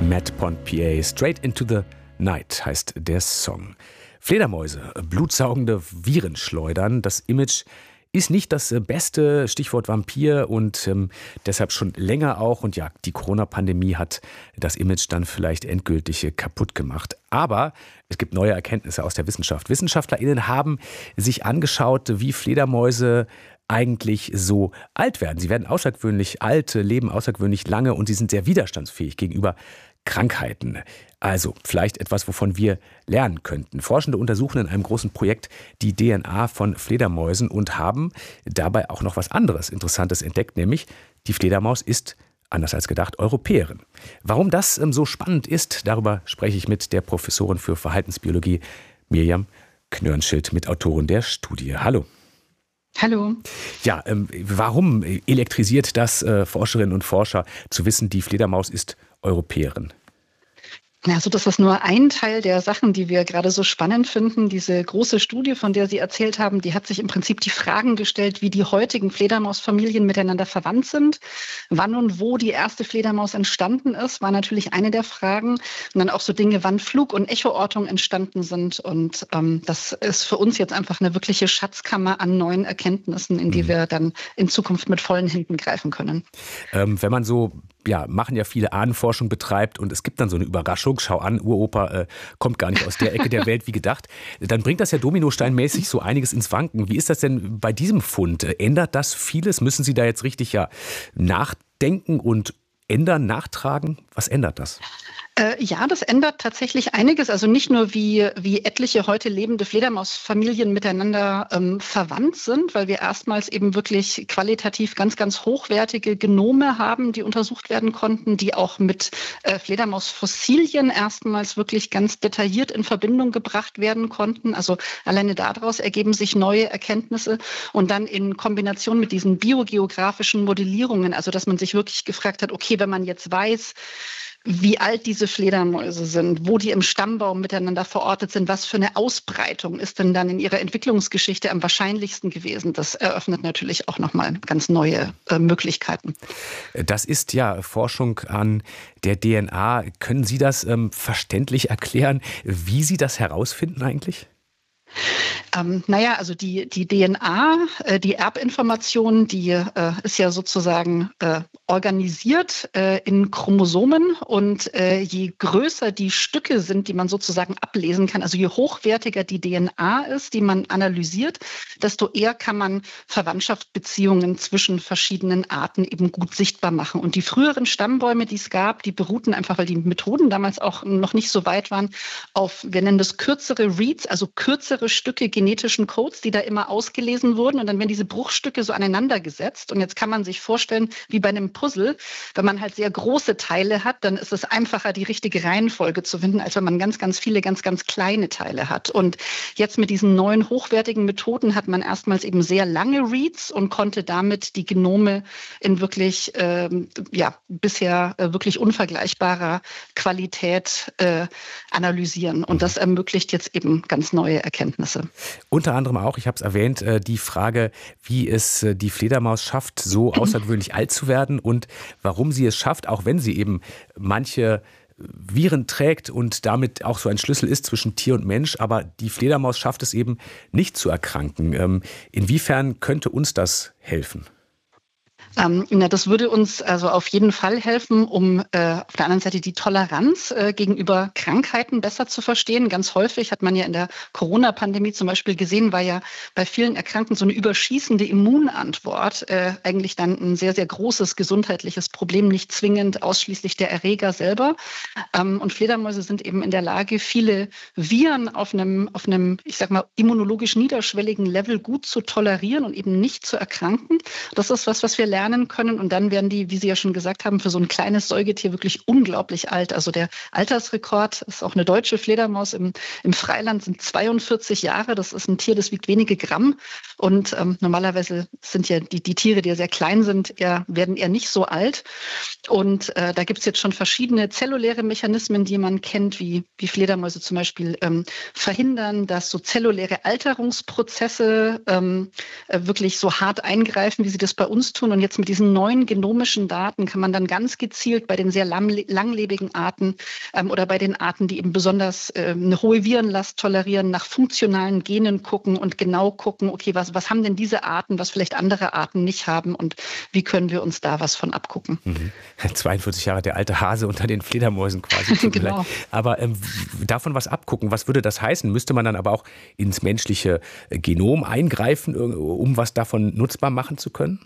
Matt Pont-PA, Straight into the Night heißt der Song. Fledermäuse, blutsaugende Viren schleudern. Das Image ist nicht das beste, Stichwort Vampir, und deshalb schon länger auch. Und ja, die Corona-Pandemie hat das Image dann vielleicht endgültig kaputt gemacht. Aber es gibt neue Erkenntnisse aus der Wissenschaft. WissenschaftlerInnen haben sich angeschaut, wie Fledermäuse eigentlich so alt werden. Sie werden außergewöhnlich alt, leben außergewöhnlich lange und sie sind sehr widerstandsfähig gegenüber Krankheiten. Also vielleicht etwas, wovon wir lernen könnten. Forschende untersuchen in einem großen Projekt die DNA von Fledermäusen und haben dabei auch noch was anderes Interessantes entdeckt, nämlich die Fledermaus ist, anders als gedacht, Europäerin. Warum das so spannend ist, darüber spreche ich mit der Professorin für Verhaltensbiologie Mirjam Knörnschild, Mitautorin der Studie. Hallo. Hallo. Ja, warum elektrisiert das Forscherinnen und Forscher zu wissen, die Fledermaus ist Europäerin? Also das ist nur ein Teil der Sachen, die wir gerade so spannend finden. Diese große Studie, von der Sie erzählt haben, die hat sich im Prinzip die Fragen gestellt, wie die heutigen Fledermausfamilien miteinander verwandt sind. Wann und wo die erste Fledermaus entstanden ist, war natürlich eine der Fragen. Und dann auch so Dinge, wann Flug- und Echoortung entstanden sind. Und das ist für uns jetzt einfach eine wirkliche Schatzkammer an neuen Erkenntnissen, in die wir dann in Zukunft mit vollen Händen greifen können. Wenn man so machen ja viele Ahnenforschung betreibt und es gibt dann so eine Überraschung, schau an, Uropa kommt gar nicht aus der Ecke der Welt wie gedacht, dann bringt das ja dominosteinmäßig so einiges ins Wanken. Wie ist das denn bei diesem Fund? Ändert das vieles? Müssen Sie da jetzt richtig nachdenken und ändern, nachtragen? Was ändert das? Ja, das ändert tatsächlich einiges. Also nicht nur, wie etliche heute lebende Fledermausfamilien miteinander verwandt sind, weil wir erstmals eben wirklich qualitativ ganz, ganz hochwertige Genome haben, die untersucht werden konnten, die auch mit Fledermausfossilien erstmals wirklich ganz detailliert in Verbindung gebracht werden konnten. Also alleine daraus ergeben sich neue Erkenntnisse und dann in Kombination mit diesen biogeografischen Modellierungen, also dass man sich wirklich gefragt hat, okay, wenn man jetzt weiß, wie alt diese Fledermäuse sind, wo die im Stammbaum miteinander verortet sind, was für eine Ausbreitung ist denn dann in ihrer Entwicklungsgeschichte am wahrscheinlichsten gewesen. Das eröffnet natürlich auch nochmal ganz neue Möglichkeiten. Das ist ja Forschung an der DNA. Können Sie das verständlich erklären, wie Sie das herausfinden eigentlich? Also die DNA, die Erbinformation, die ist ja sozusagen organisiert in Chromosomen und je größer die Stücke sind, die man sozusagen ablesen kann, also je hochwertiger die DNA ist, die man analysiert, desto eher kann man Verwandtschaftsbeziehungen zwischen verschiedenen Arten eben gut sichtbar machen. Und die früheren Stammbäume, die es gab, die beruhten einfach, weil die Methoden damals auch noch nicht so weit waren, auf, wir nennen das kürzere Reads, also kürzere Stücke genetischen Codes, die da immer ausgelesen wurden. Und dann werden diese Bruchstücke so aneinander gesetzt. Und jetzt kann man sich vorstellen, wie bei einem Puzzle, wenn man halt sehr große Teile hat, dann ist es einfacher, die richtige Reihenfolge zu finden, als wenn man ganz, ganz viele, ganz, ganz kleine Teile hat. Und jetzt mit diesen neuen hochwertigen Methoden hat man erstmals eben sehr lange Reads und konnte damit die Genome in wirklich, bisher wirklich unvergleichbarer Qualität analysieren. Und das ermöglicht jetzt eben ganz neue Erkenntnisse. Unter anderem auch, ich habe es erwähnt, die Frage, wie es die Fledermaus schafft, so außergewöhnlich alt zu werden und warum sie es schafft, auch wenn sie eben manche Viren trägt und damit auch so ein Schlüssel ist zwischen Tier und Mensch, aber die Fledermaus schafft es eben nicht zu erkranken. Inwiefern könnte uns das helfen? Das würde uns also auf jeden Fall helfen, um auf der anderen Seite die Toleranz gegenüber Krankheiten besser zu verstehen. Ganz häufig hat man ja in der Corona-Pandemie zum Beispiel gesehen, war ja bei vielen Erkrankten so eine überschießende Immunantwort eigentlich dann ein sehr, sehr großes gesundheitliches Problem, nicht zwingend ausschließlich der Erreger selber. Und Fledermäuse sind eben in der Lage, viele Viren auf einem, ich sag mal, immunologisch niederschwelligen Level gut zu tolerieren und eben nicht zu erkranken. Das ist was wir lernen können und dann werden die, wie Sie ja schon gesagt haben, für so ein kleines Säugetier wirklich unglaublich alt. Also der Altersrekord ist auch eine deutsche Fledermaus im Freiland sind 42 Jahre. Das ist ein Tier, das wiegt wenige Gramm und normalerweise sind ja die Tiere, die ja sehr klein sind, werden eher nicht so alt. Und da gibt es jetzt schon verschiedene zelluläre Mechanismen, die man kennt, wie Fledermäuse zum Beispiel verhindern, dass so zelluläre Alterungsprozesse wirklich so hart eingreifen, wie sie das bei uns tun. Und jetzt jetzt mit diesen neuen genomischen Daten kann man dann ganz gezielt bei den sehr langlebigen Arten oder bei den Arten, die eben besonders eine hohe Virenlast tolerieren, nach funktionalen Genen gucken und genau gucken, okay, was haben denn diese Arten, was vielleicht andere Arten nicht haben und wie können wir uns da was von abgucken. 42 Jahre der alte Hase unter den Fledermäusen quasi. Genau. Aber davon was abgucken, was würde das heißen? Müsste man dann aber auch ins menschliche Genom eingreifen, um was davon nutzbar machen zu können?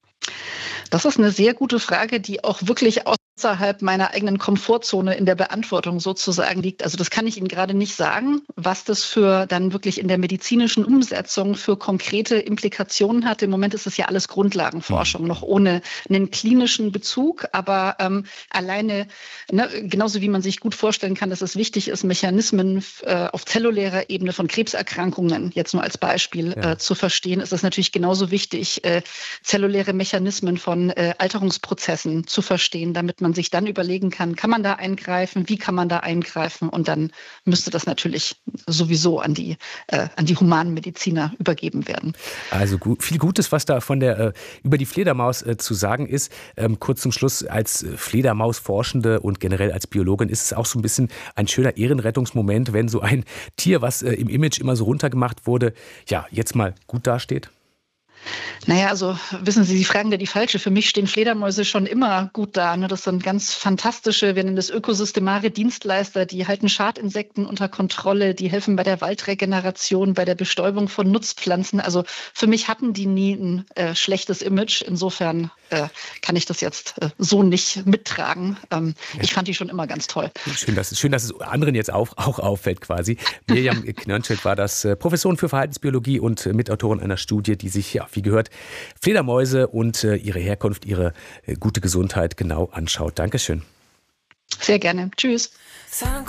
Das ist eine sehr gute Frage, die auch wirklich außerhalb meiner eigenen Komfortzone in der Beantwortung sozusagen liegt. Also das kann ich Ihnen gerade nicht sagen, was das für dann wirklich in der medizinischen Umsetzung für konkrete Implikationen hat. Im Moment ist es ja alles Grundlagenforschung, noch ohne einen klinischen Bezug. Aber alleine, genauso wie man sich gut vorstellen kann, dass es wichtig ist, Mechanismen auf zellulärer Ebene von Krebserkrankungen, jetzt nur als Beispiel, zu verstehen, ist es natürlich genauso wichtig, zelluläre Mechanismen von Alterungsprozessen zu verstehen, damit man sich dann überlegen kann man da eingreifen, wie kann man da eingreifen und dann müsste das natürlich sowieso an die Humanmediziner übergeben werden. Also viel Gutes, was da über die Fledermaus zu sagen ist. Kurz zum Schluss, als Fledermausforschende und generell als Biologin ist es auch so ein bisschen ein schöner Ehrenrettungsmoment, wenn so ein Tier, was im Image immer so runtergemacht wurde, ja, jetzt mal gut dasteht. Naja, also wissen Sie, Sie fragen da die Falsche. Für mich stehen Fledermäuse schon immer gut da. Das sind ganz fantastische, wir nennen das ökosystemare Dienstleister, die halten Schadinsekten unter Kontrolle, die helfen bei der Waldregeneration, bei der Bestäubung von Nutzpflanzen. Also für mich hatten die nie ein schlechtes Image. Insofern kann ich das jetzt so nicht mittragen. Ich fand die schon immer ganz toll. Schön, dass es anderen jetzt auch auffällt quasi. Mirjam Knörnschild war das, Professorin für Verhaltensbiologie und Mitautorin einer Studie, die sich, ja, wie gehört, Fledermäuse und ihre Herkunft, ihre gute Gesundheit genau anschaut. Dankeschön. Sehr gerne. Tschüss.